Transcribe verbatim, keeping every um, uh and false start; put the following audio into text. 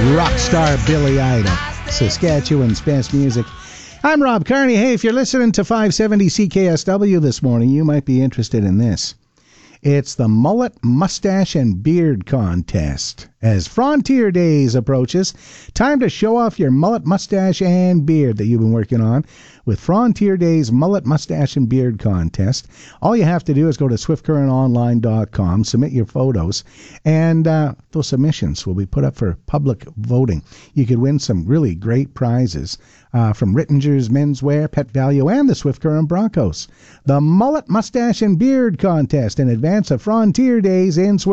rock star Billy Idol, Saskatchewan's best music. I'm Rob Carney. Hey, if you're listening to five seventy C K S W this morning, you might be interested in this. It's the Mullet, Mustache, and Beard Contest. As Frontier Days approaches, time to show off your mullet, mustache, and beard that you've been working on with Frontier Days Mullet, Mustache, and Beard Contest. All you have to do is go to swift current online dot com, submit your photos, and uh, those submissions will be put up for public voting. You could win some really great prizes uh, from Rittinger's Menswear, Pet Value, and the Swift Current Broncos. The Mullet, Mustache, and Beard Contest in advance of Frontier Days in Swift